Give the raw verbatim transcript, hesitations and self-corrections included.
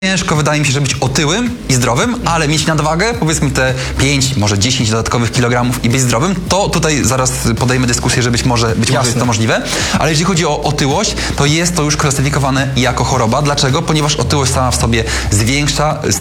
Ciężko wydaje mi się, że być otyłym i zdrowym, ale mieć nadwagę, powiedzmy te pięć, może dziesięć dodatkowych kilogramów i być zdrowym, to tutaj zaraz podejmę dyskusję, że być może, być może jest to możliwe. Ale jeżeli chodzi o otyłość, to jest to już klasyfikowane jako choroba. Dlaczego? Ponieważ otyłość sama w sobie zwiększa